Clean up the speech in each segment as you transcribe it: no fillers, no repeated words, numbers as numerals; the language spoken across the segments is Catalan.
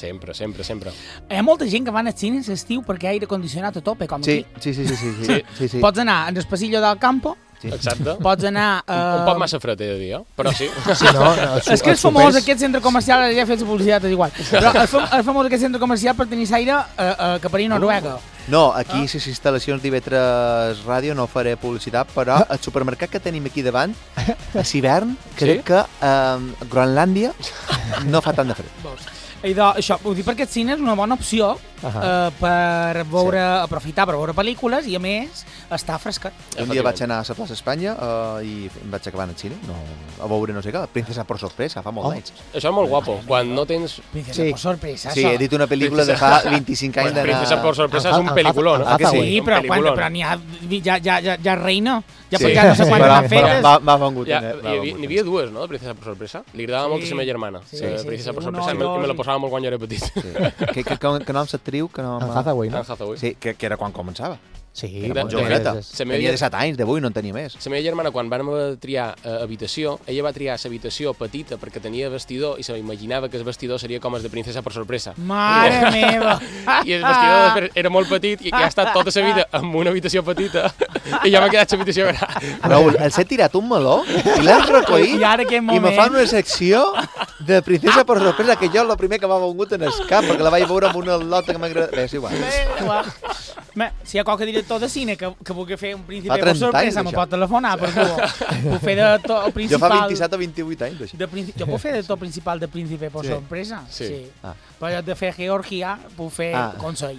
Sempre, sempre, sempre. Hi ha molta gent que van al cine a l'estiu perquè hi ha aire condicionat a tope, com aquí. Sí. Pots anar en el pasillo del campo, Exacte. pots anar... Un poc massa fred, he de dir, però sí. És que és famós aquest centre comercial, ja he fet la publicitat, és igual, però és famós aquest centre comercial per tenir l'aire que per a Noruega. No, aquí les instal·lacions d'IV3 Ràdio no faré publicitat, però el supermercat que tenim aquí davant, a l'hivern, crec que a Groenlàndia no fa tant de fred. Això, ho dic perquè el cine és una bona opció per veure, aprofitar per veure pel·lícules i, a més, estar frescat. Un dia vaig anar a la plaça Espanya i em vaig acabar al cine, a veure no sé què, Princesa por sorpresa, fa molt d'anys. Això és molt guapo, quan no tens... Princesa por sorpresa, Sí, he dit una pel·lícula de fa 25 anys d'anar... Princesa por sorpresa és un pel·lículó, no? Sí, però n'hi ha... Ja reina. Ja no sé quantes han fetes. M'ha vengut. N'hi havia dues, no, de Princesa por sorpresa? Li agradava molt a la meva germana, Princesa por sorpresa, i me la posava molt quan jo era petit. Que nom s'actriu? Anne Hathaway, no? Anne Hathaway. Sí, que era quan començava. Sí, Era molt joveneta. Tenia de 7 anys, d'avui no en tenia més. La meva germana, quan vam triar habitació, ella va triar l'habitació petita perquè tenia vestidor i s'imaginava que el vestidor seria com el de Princesa por sorpresa. Mare meva! I el vestidor era molt petit i ha estat tota la vida en una habitació petita i ja m'ha quedat l'habitació gran. Raül, els he tirat un meló i l'hem recollit I me fan una secció de Princesa por sorpresa que jo el primer que m'ha vengut en el cap perquè la vaig veure amb una lota que m'agrada. Bé, és igual. Si hi ha qualque director de cine que vulgui fer un príncipe Fa per 30 sorpresa, anys, me això. pot telefonar, per favor. Puc fer de to Jo fa principal... 27 o 28 anys, això. Jo puc fer de to principal de príncipe per Sí. sorpresa? Sí. Però de fer Georgia, puc fer consell.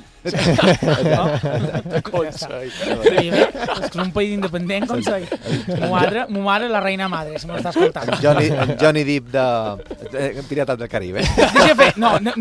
Consell. Sí, bé, és que és un país independent, consell. Mo mare la reina madre, si m'ho està escoltant. Johnny Depp de Pirates del Caribe. Deixa fer,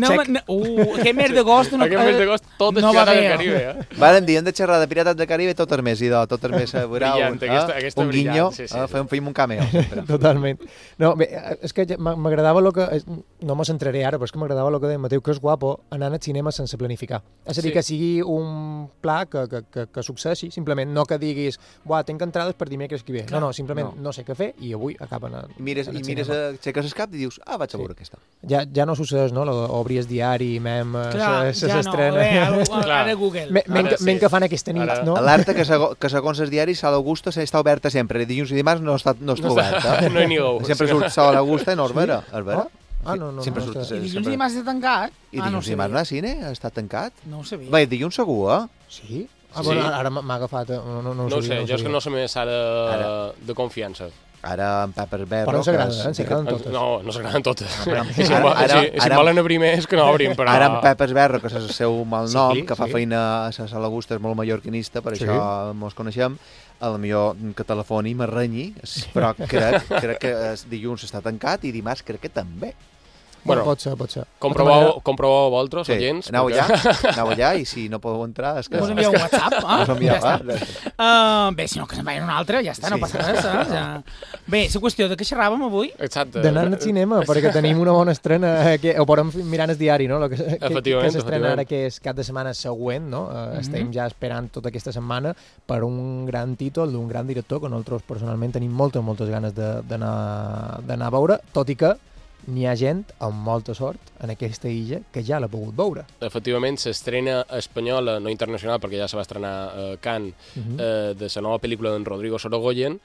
aquest mes d'agost... Aquest mes d'agost tot és no va Pirates del bé. Caribe, Varen dir, hem de xerrar de Pirates del Caribe tot el mes, i tot el mes veurà Brillant, aquesta un guinyo, brillant, sí. fem un cameo. Sempre. Totalment. No, bé, és que m'agradava el que... No me centraré ara, però és que m'agradava el que deia Mateu, que és guapo anar al cinema sense planificar. És a dir, que sigui un pla que succeeixi, simplement, no que diguis, buah, tinc entrades per dimecres que ve. No, simplement no sé què fer i avui acaben al Mires, aixeques el cap i dius, vaig a veure aquesta. Ja no succeeix, no? Obries diari, mem, s'estrena. Ara Google. Men que fan aquesta nit, no? Alerta que segons els diaris Sala Augusta està oberta sempre. Dilluns i dimarts no està oberta. No hi ningú. Sempre surt Sala Augusta i no és vera. És vera? No. Sempre surt. I dilluns i dimarts està tancat? I dilluns i dimarts no hi ha cine? Està tancat? No ho sabia. Bé, dilluns segur, Sí? Bueno, ara m'ha agafat... No ho sé, jo és que no sé més ara de confiança. Ara en Pep Esberro... Però no s'agraden totes. No s'agraden totes. Ara- Si volen obrir més, que no obrin, però... Ara en Pep Esberro, que és el seu malnom, Sí, que fa sí. feina a la Sala Augusta, és molt mallorquinista, per Sí. això mos coneixem, a la millor que telefoni i m'arrenyi, però crec que dilluns està tancat i dimarts crec que també. Bueno, pot ser. comproveu vosaltres, oients. Aneu allà i si no podeu entrar... És que... Us envieu un WhatsApp, Us envieu, ja està. Bé, si no, que se'n vagin un altre, ja està, no passa res. Bé, la qüestió de què xerràvem avui? Exacte. D'anar al cinema, perquè tenim una bona estrena, ho podem mirar en el diari, no? Que s'estrena ara, que és cap de setmana següent, no? Estem ja esperant tota aquesta setmana per un gran títol d'un gran director que nosaltres personalment tenim moltes ganes d'anar a veure, tot i que n'hi ha gent amb molta sort en aquesta illa que ja l'ha pogut veure. Efectivament, s'estrena espanyola, no internacional, perquè ja se va estrenar a Cannes, de la nova pel·lícula d'en Rodrigo Sorogoyen,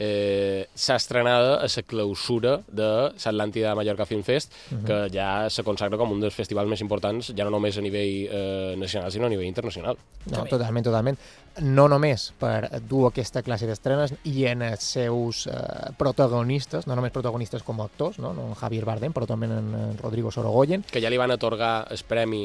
s'ha estrenada a la clausura de l'Atlàntida Mallorca Film Fest, que ja se consagra com un dels festivals més importants, ja no només a nivell nacional, sinó a nivell internacional. No, totalment. No només per dur aquesta classe d'estrenes i en els seus protagonistes, no només protagonistes com a actors, no? En Javier Bardem, però també en Rodrigo Sorogoyen. Que ja li van atorgar el premi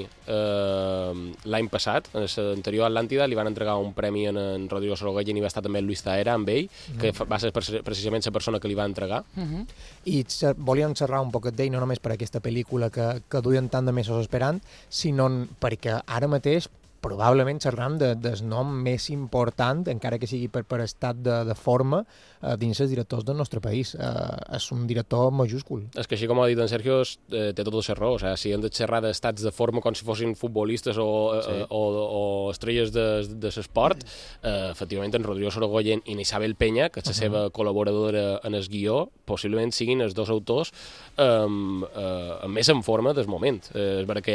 l'any passat, en l'anterior Atlàntida, li van entregar un premi en Rodrigo Sorogoyen i va estar també Luis Zahera amb ell, que va ser precisament la persona que li va entregar. I volíem xerrar un poquet d'ell, no només per aquesta pel·lícula que duien tant de mesos esperant, sinó perquè ara mateix probablement xerram del nom més important, encara que sigui per estat de forma, dins els directors del nostre país. És un director majúscul. És que així com ha dit en Sergio, té tota la raó. O sigui, si hem de xerrar d'estats de forma com si fossin futbolistes o estrelles de l'esport, efectivament en Rodrigo Sorogoyen i Isabel Peña, que és la seva col·laboradora en el guió, possiblement siguin els dos autors més en forma del moment. És veritat que